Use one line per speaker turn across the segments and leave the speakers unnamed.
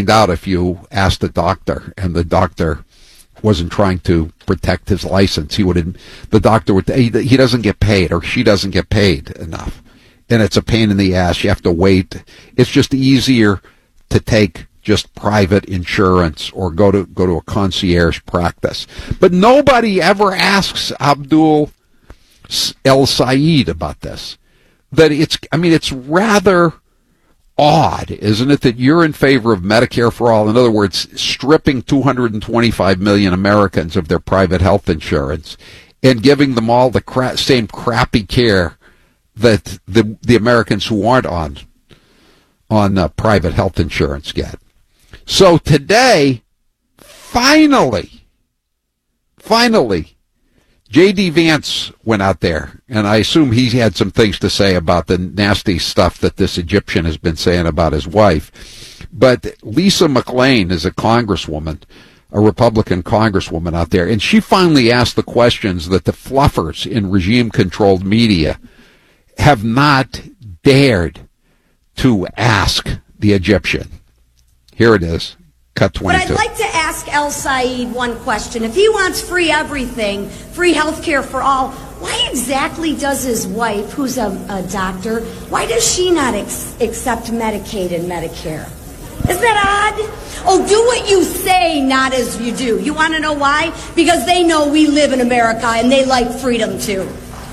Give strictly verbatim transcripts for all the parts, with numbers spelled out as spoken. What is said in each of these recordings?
find out if you asked the doctor, and the doctor wasn't trying to protect his license. He would, the doctor would, he, he doesn't get paid, or she doesn't get paid enough. And it's a pain in the ass. You have to wait. It's just easier to take just private insurance or go to go to a concierge practice. But nobody ever asks Abdul El Sayed about this. That it's, I mean, it's rather odd, isn't it, that you're in favor of Medicare for all? In other words, stripping two hundred twenty-five million Americans of their private health insurance and giving them all the cra- same crappy care that the the Americans who aren't on on uh, private health insurance get. So today, finally, finally, J D. Vance went out there, and I assume he had some things to say about the nasty stuff that this Egyptian has been saying about his wife. But Lisa McLean is a congresswoman, a Republican congresswoman out there, and she finally asked the questions that the fluffers in regime-controlled media have not dared to ask the Egyptian. Here it is. Cut twenty-two.
But I'd like to ask El Sayed one question. If he wants free everything, free health care for all, why exactly does his wife, who's a, a doctor, why does she not ex- accept Medicaid and Medicare? Isn't that odd? Oh, do what you say, not as you do. You want to know why? Because they know we live in America and they like freedom too.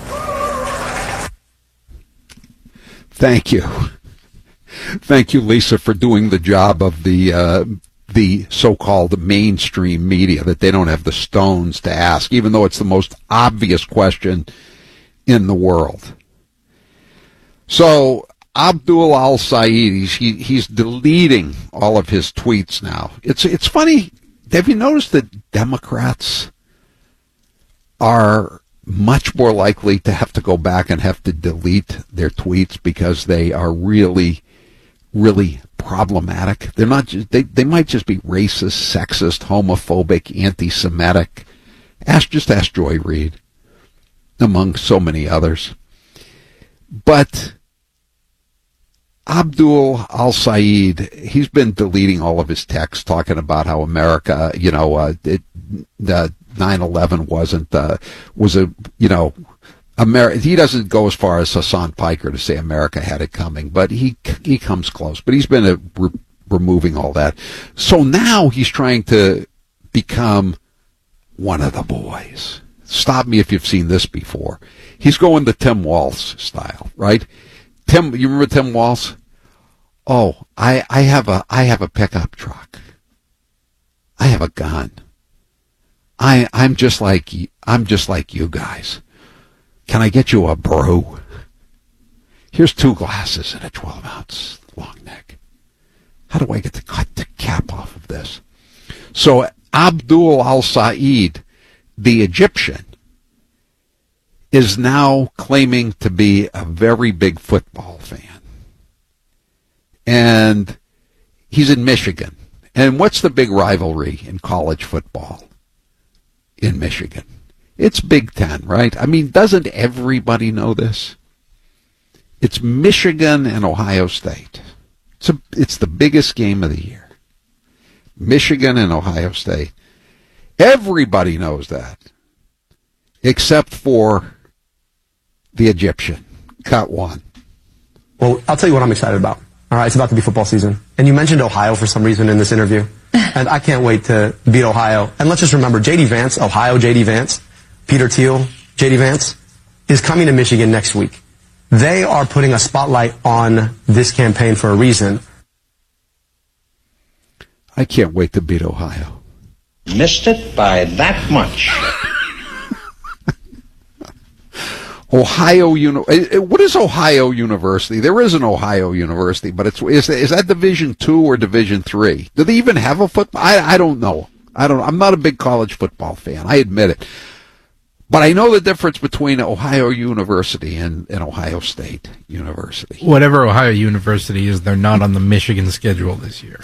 Thank you. Thank you, Lisa, for doing the job of the uh, the so-called mainstream media, that they don't have the stones to ask, even though it's the most obvious question in the world. So Abdul El Sayed, he's, he, he's deleting all of his tweets now. It's it's funny. Have you noticed that Democrats are much more likely to have to go back and have to delete their tweets because they are really, really problematic? They're not just, they, they might just be racist, sexist, homophobic, anti-Semitic. Ask, just ask Joy Reid, among so many others. But Abdul El Sayed, he's been deleting all of his texts talking about how America, you know, uh, it, the nine eleven wasn't, uh, was a, you know, America. He doesn't go as far as Hassan Piker to say America had it coming, but he he comes close. But he's been uh, re- removing all that. So now he's trying to become one of the boys. Stop me if you've seen this before. He's going the Tim Walz style, right? Tim, you remember Tim Walz? Oh, I, I have a I have a pickup truck. I have a gun. I I'm just like I'm just like you guys. Can I get you a brew? Here's two glasses and a twelve ounce long neck. How do I get to cut the cap off of this? So Abdul El Sayed, the Egyptian, is now claiming to be a very big football fan. And he's in Michigan. And what's the big rivalry in college football in Michigan? It's Big Ten, right? I mean, doesn't everybody know this? It's Michigan and Ohio State. It's, a, it's the biggest game of the year. Michigan and Ohio State. Everybody knows that, except for the Egyptian. Cut one.
Well, I'll tell you what I'm excited about. All right, it's about to be football season. And you mentioned Ohio for some reason in this interview. And I can't wait to beat Ohio. And let's just remember, J D. Vance, Ohio J D. Vance, Peter Thiel, J D. Vance, is coming to Michigan next week. They are putting a spotlight on this campaign for a reason.
I can't wait to beat Ohio.
Missed it by that much.
Ohio Uni- What is Ohio University? There is an Ohio University, but it's is, is that Division Two or Division Three? Do they even have a football? I I don't know. I don't. I'm not a big college football fan. I admit it. But I know the difference between Ohio University and, and Ohio State University.
Whatever Ohio University is, they're not on the Michigan schedule this year.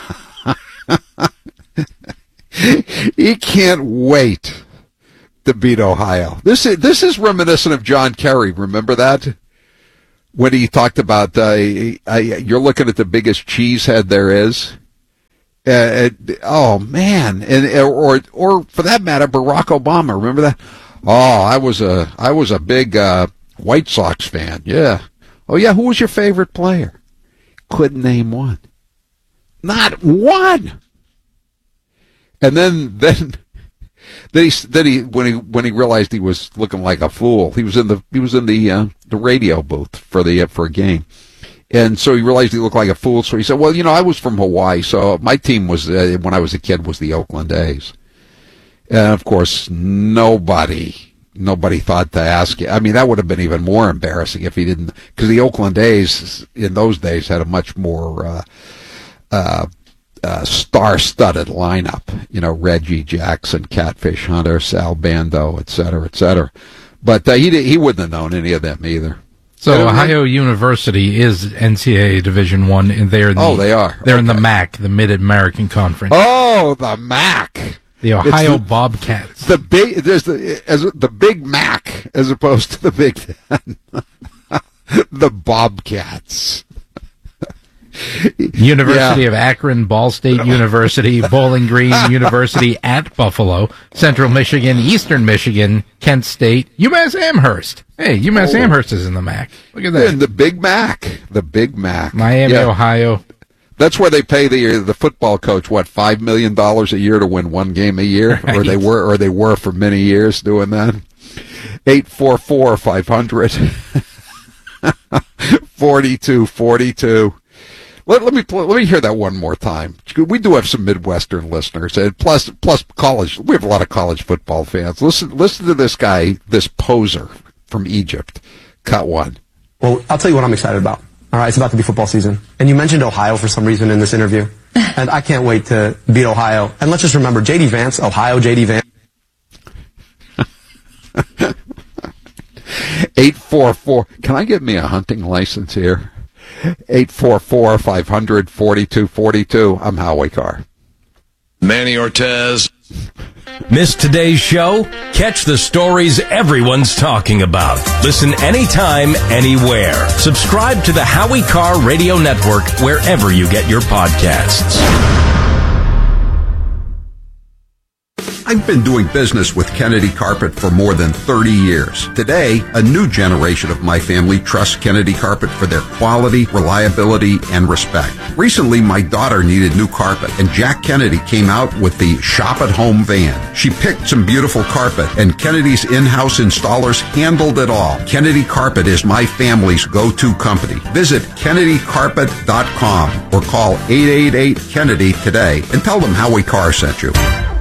He can't wait to beat Ohio. This is, this is reminiscent of John Kerry. Remember that? When he talked about, uh, uh, you're looking at the biggest cheesehead there is. Uh, it, oh man, and or or for that matter, Barack Obama. Remember that? Oh, I was a I was a big uh, White Sox fan. Yeah. Oh yeah. Who was your favorite player? Couldn't name one. Not one. And then then then he then he when he when he realized he was looking like a fool, he was in the he was in the uh, the radio booth for the uh, for a game. And so he realized he looked like a fool. So he said, well, you know, I was from Hawaii, so my team was, uh, when I was a kid, was the Oakland A's. And, of course, nobody, nobody thought to ask you. I mean, that would have been even more embarrassing if he didn't, because the Oakland A's in those days had a much more uh, uh, uh, star-studded lineup. You know, Reggie Jackson, Catfish Hunter, Sal Bando, et cetera, et cetera. But uh, he, he wouldn't have known any of them either.
So Ohio University is N C double A Division One, and they're in the,
oh, they are.
They're
okay.
in the M A C, the Mid American Conference.
Oh, the M A C,
the Ohio
the,
Bobcats.
The big, there's the as the Big Mac as opposed to the Big Ten. The Bobcats.
University
yeah.
of Akron, Ball State University, Bowling Green University at Buffalo, Central Michigan, Eastern Michigan, Kent State, UMass Amherst. Hey, UMass oh. Amherst is in the M A C. Look at that.
And the Big Mac. The Big Mac.
Miami, yeah. Ohio.
That's where they pay the the football coach, what, five million dollars a year to win one game a year? Right. Or they were or they were for many years doing that. eight four four, five hundred, forty-two forty-two. Let, let me let me hear that one more time. We do have some Midwestern listeners, and plus plus college. We have a lot of college football fans. Listen listen to this guy, this poser from Egypt. Cut one.
Well, I'll tell you what I'm excited about. All right, it's about to be football season, and you mentioned Ohio for some reason in this interview, and I can't wait to beat Ohio. And let's just remember, J D Vance, Ohio, J D Vance.
eight four four. Can I get me a hunting license here? eight four four, five hundred, forty-two forty-two. I'm Howie Carr.
Manny Ortez.
Miss today's show? Catch the stories everyone's talking about. Listen anytime, anywhere. Subscribe to the Howie Carr Radio Network wherever you get your podcasts.
I've been doing business with Kennedy Carpet for more than thirty years. Today, a new generation of my family trusts Kennedy Carpet for their quality, reliability, and respect. Recently, my daughter needed new carpet, and Jack Kennedy came out with the Shop at Home van. She picked some beautiful carpet, and Kennedy's in-house installers handled it all. Kennedy Carpet is my family's go-to company. Visit Kennedy Carpet dot com or call eight eight eight, Kennedy today and tell them Howie Carr sent you.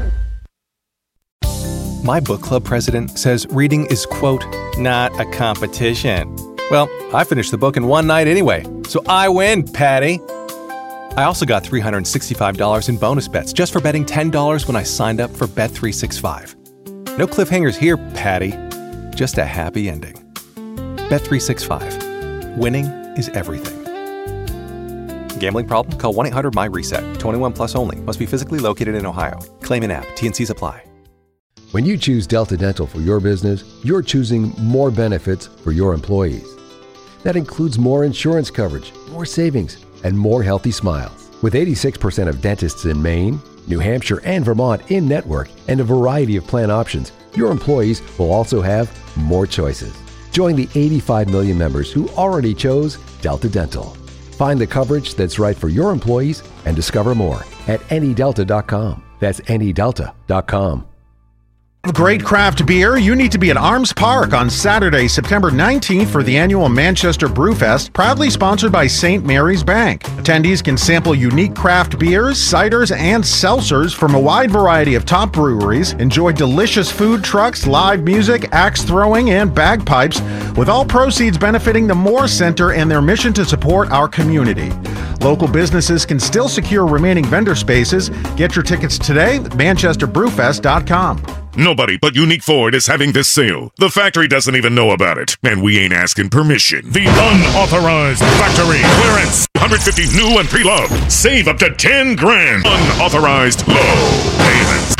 My book club president says reading is, quote, not a competition. Well, I finished the book in one night anyway, so I win, Patty. I also got three hundred sixty-five dollars in bonus bets just for betting ten dollars when I signed up for Bet three sixty-five. No cliffhangers here, Patty. Just a happy ending. Bet three sixty-five. Winning is everything. Gambling problem? Call one eight hundred my reset. twenty-one plus only. Must be physically located in Ohio. Claim in app. T and C's apply.
When you choose Delta Dental for your business, you're choosing more benefits for your employees. That includes more insurance coverage, more savings, and more healthy smiles. With eighty-six percent of dentists in Maine, New Hampshire, and Vermont in network, and a variety of plan options, your employees will also have more choices. Join the eighty-five million members who already chose Delta Dental. Find the coverage that's right for your employees and discover more at any delta dot com. That's any delta dot com.
Great craft beer, you need to be at Arms Park on Saturday, September nineteenth for the annual Manchester Brewfest, proudly sponsored by Saint Mary's Bank. Attendees can sample unique craft beers, ciders, and seltzers from a wide variety of top breweries, enjoy delicious food trucks, live music, axe throwing, and bagpipes, with all proceeds benefiting the Moore Center and their mission to support our community. Local businesses can still secure remaining vendor spaces. Get your tickets today at manchester brewfest dot com.
Nobody but Unique Ford is having this sale. The factory doesn't even know about it, and we ain't asking permission. The unauthorized factory clearance. one hundred fifty new and pre-loved. Save up to ten grand. Unauthorized low payments.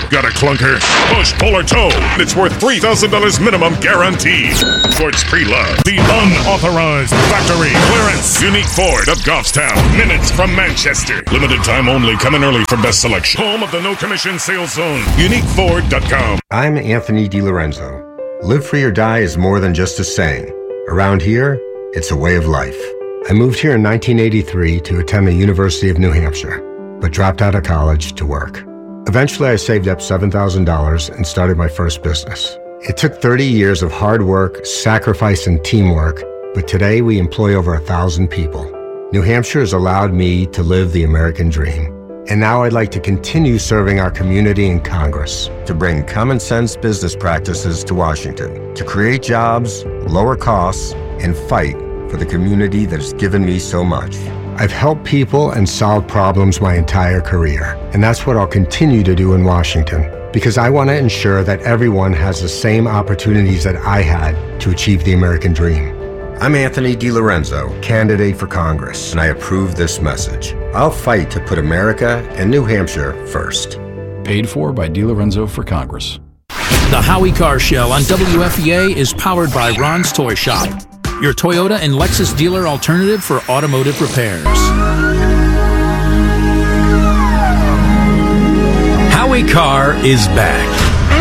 Got a clunker? Push, pull, or tow. It's worth three thousand dollars minimum guaranteed. Ford's pre-loved. The unauthorized factory clearance. Unique Ford of Goffstown. Minutes from Manchester. Limited time only. Coming early for best selection. Home of the no commission sales zone. unique ford dot com.
I'm Anthony DiLorenzo. Live free or die is more than just a saying. Around here, it's a way of life. I moved here in nineteen eighty-three to attend the University of New Hampshire, but dropped out of college to work. Eventually, I saved up seven thousand dollars and started my first business. It took thirty years of hard work, sacrifice, and teamwork, but today we employ over a thousand people. New Hampshire has allowed me to live the American dream. And now I'd like to continue serving our community in Congress to bring common sense business practices to Washington, to create jobs, lower costs, and fight for the community that has given me so much. I've helped people and solved problems my entire career, and that's what I'll continue to do in Washington, because I want to ensure that everyone has the same opportunities that I had to achieve the American dream. I'm Anthony DiLorenzo, candidate for Congress, and I approve this message. I'll fight to put America and New Hampshire first.
Paid for by DiLorenzo for Congress.
The Howie Carr Show on W F E A is powered by Ron's Toy Shop, your Toyota and Lexus dealer alternative for automotive repairs.
Howie Carr is back.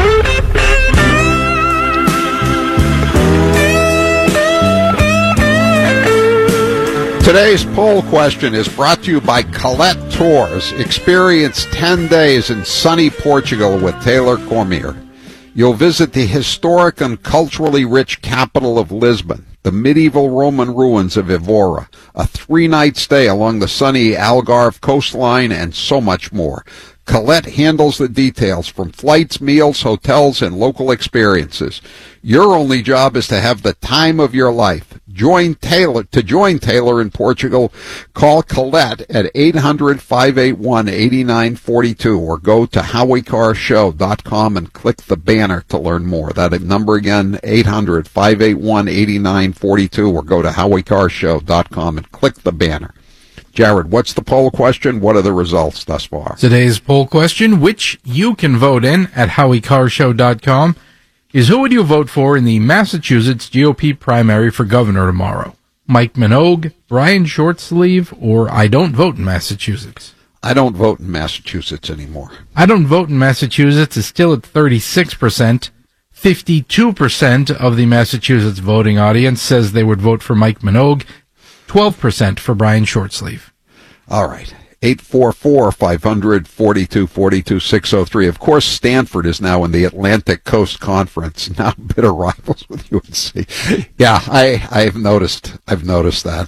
Today's poll question is brought to you by Colette Tours. Experience ten days in sunny Portugal with Taylor Cormier. You'll visit the historic and culturally rich capital of Lisbon, the medieval Roman ruins of Evora, a three-night stay along the sunny Algarve coastline, and so much more. Colette handles the details from flights, meals, hotels, and local experiences. Your only job is to have the time of your life. Join Taylor. To join Taylor in Portugal, call Colette at eight hundred, five eight one, eight nine four two or go to howie carr show dot com and click the banner to learn more. That number again, eight hundred, five eight one, eight nine four two or go to howie carr show dot com and click the banner. Jared, what's the poll question? What are the results thus far?
Today's poll question, which you can vote in at howie carr show dot com, is who would you vote for in the Massachusetts G O P primary for governor tomorrow? Mike Minogue, Brian Shortsleeve, or I don't vote in Massachusetts?
I don't vote in Massachusetts anymore.
I don't vote in Massachusetts is still at thirty-six percent. fifty-two percent of the Massachusetts voting audience says they would vote for Mike Minogue. twelve percent for Brian Shortsleeve.
All right. eight four four, five hundred, forty-two forty-two, six oh three. Of course, Stanford is now in the Atlantic Coast Conference, now bitter rivals with U N C. Yeah, I, I've noticed. I've noticed that.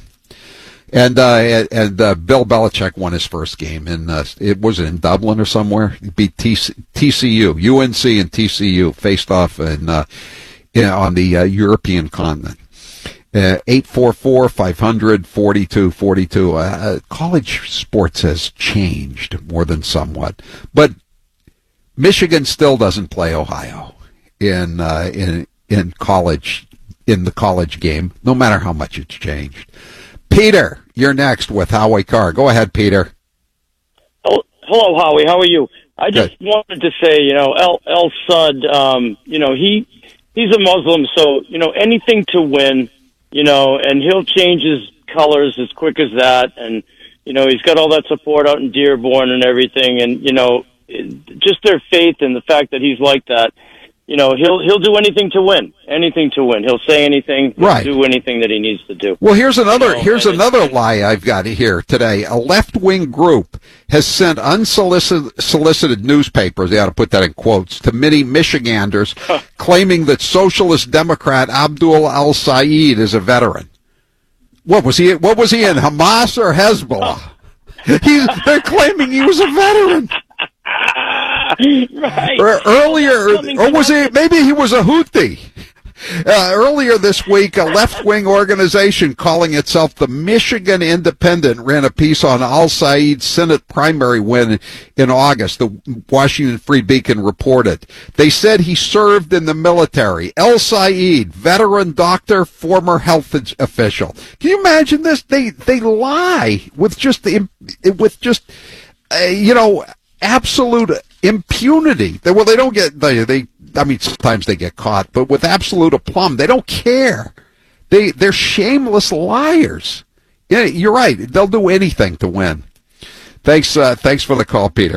And uh, and uh, Bill Belichick won his first game in uh, it was it in Dublin or somewhere. He beat T C U, U N C and T C U faced off in, uh, in on the uh, European continent. Uh, eight four four, five hundred, forty-two forty-two. Uh, college sports has changed more than somewhat, but Michigan still doesn't play Ohio in uh, in in college in the college game, no matter how much it's changed. Peter, you're next with Howie Carr. Go ahead, Peter.
Oh, hello, Howie. How are you? I just
Good.
wanted to say, you know, El El Sud, um, you know, he he's a Muslim, so you know anything to win. You know, and he'll change his colors as quick as that. And, you know, he's got all that support out in Dearborn and everything. And, you know, just their faith and the fact that he's like that, you know, he'll he'll do anything to win, anything to win. He'll say anything, he'll
Right.
do anything that he needs to do.
Well, here's another
You know,
here's
and
another lie I've got here today. A left-wing group has sent unsolicited solicited newspapers, they ought to put that in quotes, to many Michiganders, claiming that Socialist Democrat Abdul al-Said is a veteran. What was he? What was he in? Hamas or Hezbollah? He's, they're claiming he was a veteran.
Right.
Or earlier, or was he? Maybe he was a Houthi. Uh, earlier this week, a left-wing organization calling itself the Michigan Independent ran a piece on al-Said's Senate primary win in August. The Washington Free Beacon reported. They said he served in the military. El-Said, veteran doctor, former health official. Can you imagine this? They they lie with just the with just uh, you know absolute impunity. They, well, they don't get, they, they, I mean, sometimes they get caught, but with absolute aplomb, they don't care. They, they're shameless liars. Yeah, you're right. They'll do anything to win. Thanks, uh, thanks for the call, Peter.